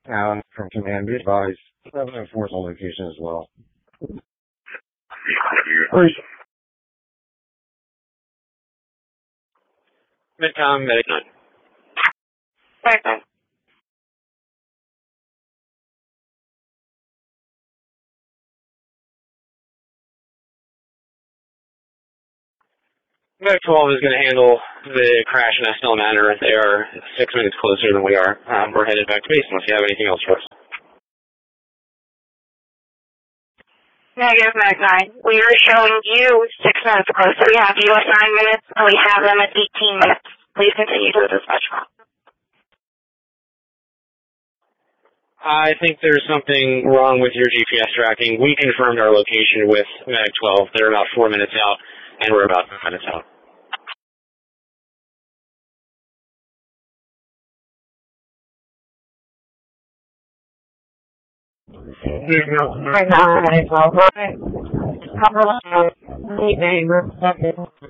Alan from Command, be advised. 704 is on location as well. Midcom, Medic 9. Medic 9. Medic 12 is going to handle the crash in Estelle Manor. They are 6 minutes closer than we are. We're headed back to base unless you have anything else for us. Negative, Medic 9. We are showing you 6 minutes closer. We have you at 9 minutes, and we have them at 18 minutes. Please continue to the dispatch call. I think there's something wrong with your GPS tracking. We confirmed our location with Medic 12. They're about 4 minutes out, and we're about 5 minutes out. Right now, Medic 12. Cover 8 neighbor.